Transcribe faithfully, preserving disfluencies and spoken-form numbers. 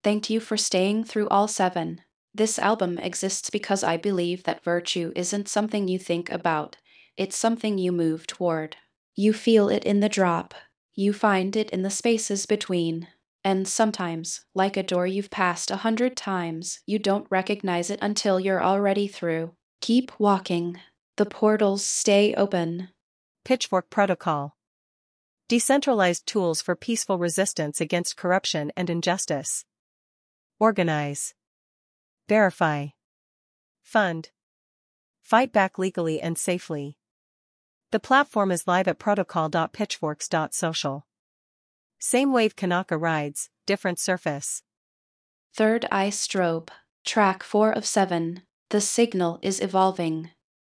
Thanked you for staying through all seven. This album exists because I believe that virtue isn't something you think about, it's something you move toward. You feel it in the drop, you find it in the spaces between. And sometimes, like a door you've passed a hundred times, you don't recognize it until you're already through. Keep walking. The portals stay open. Pitchfork Protocol. Decentralized tools for peaceful resistance against corruption and injustice. Organize. Verify. Fund. Fight back legally and safely. The platform is live at protocol dot pitchforks dot social. Same wave Kanaka rides, different surface. Third Eye Strobe. Track four of seven. The signal is evolving.